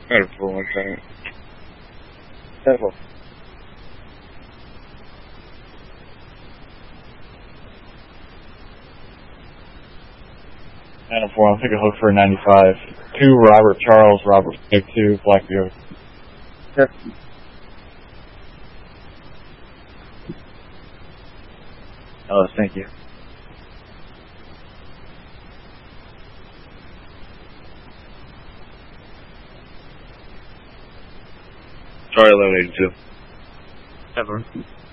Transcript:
Hold for 1 second. Careful. Adam 4, I'll take a hook for 95. 2, Robert Charles, Robert Big 2, Blackbeard. Yep. Oh, thank you. Charlie eliminated 2. Ever.